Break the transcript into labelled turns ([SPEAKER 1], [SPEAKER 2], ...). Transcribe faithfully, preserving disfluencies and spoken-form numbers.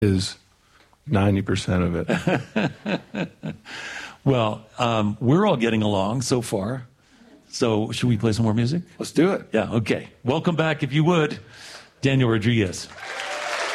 [SPEAKER 1] is ninety percent of it.
[SPEAKER 2] Well, um, we're all getting along so far. So should we play some more music?
[SPEAKER 1] Let's do it.
[SPEAKER 2] Yeah, okay. Welcome back, if you would, Daniel Rodriguez.